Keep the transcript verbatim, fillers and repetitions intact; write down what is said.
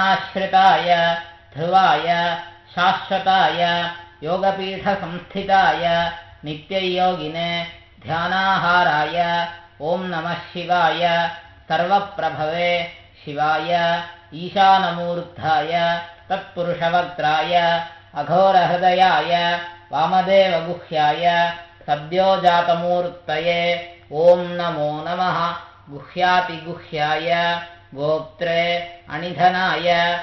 अनाश्रिताय ध्रुवाय शाश्वताय योगपीठसंस्थिताय नित्ययोगिने ध्यानाहाराय ॐ नमः शिवाय सर्वप्रभवे शिवाय ईशानमूर्धाय तत्पुरुषवक्त्राय अघोरहृदयाय वामदेवगुह्याय सद्योजातमूर्तये ॐ नमो नमः गुह्यातिगुह्याय गोप्त्रे अनिधनाय